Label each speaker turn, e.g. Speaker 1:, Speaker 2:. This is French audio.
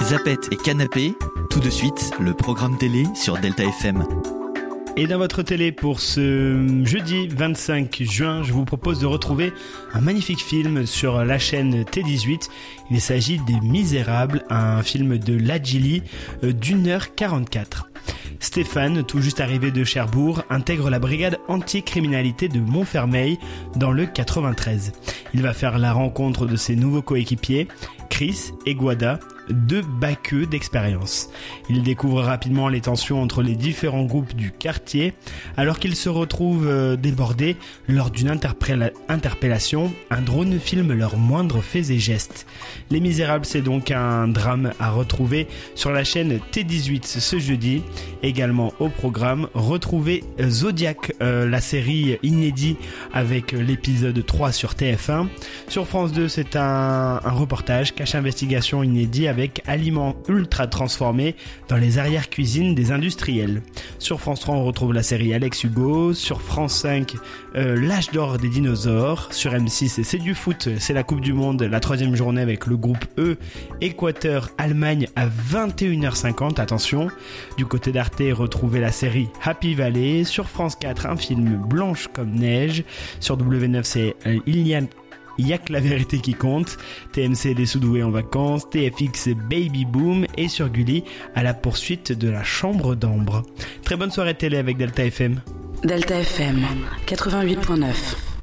Speaker 1: Zapette et Canapé, tout de suite, le programme télé sur Delta FM.
Speaker 2: Et dans votre télé pour ce jeudi 25 juin, je vous propose de retrouver un magnifique film sur la chaîne T18. Il s'agit des Misérables, un film de Ladjili d'1h44. Stéphane, tout juste arrivé de Cherbourg, intègre la brigade anti-criminalité de Montfermeil dans le 93. Il va faire la rencontre de ses nouveaux coéquipiers, Chris et Guada, deux baqueux d'expérience. Il découvre rapidement les tensions entre les différents groupes du quartier, alors qu'il se retrouve débordé lors d'une interpellation. Un drone filme leurs moindres faits et gestes. Les Misérables, c'est donc un drame à retrouver sur la chaîne T18 ce jeudi. Également au programme, retrouvez Zodiac, la série inédite avec l'épisode 3 sur TF1. Sur France 2, c'est un reportage Cache Investigation inédit avec aliments ultra transformés dans les arrière-cuisines des industriels. Sur France 3, on retrouve la série Alex Hugo. Sur France 5, l'âge d'or des dinosaures. Sur M6, c'est du foot, c'est la Coupe du Monde, la troisième journée avec le groupe E, Équateur-Allemagne à 21h50, attention. Du côté d'Arte, retrouvez la série Happy Valley. Sur France 4, un film Blanche comme neige. Sur W9, c'est Il y a que la vérité qui compte. TMC, les Sous-doués en vacances. TFX, Baby Boom. Et sur Gulli, à la poursuite de la chambre d'ambre. Très bonne soirée télé avec Delta FM.
Speaker 3: Delta FM 88.9.